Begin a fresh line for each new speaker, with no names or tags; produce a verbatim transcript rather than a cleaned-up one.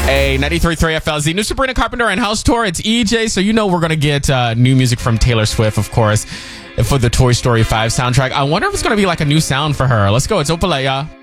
Hey, ninety-three point three F L Z, new Sabrina Carpenter and House Tour. It's E J, so you know we're going to get uh, new music from Taylor Swift, of course, for the Toy Story five soundtrack. I wonder if it's going to be like a new sound for her. Let's go. It's Opalaya.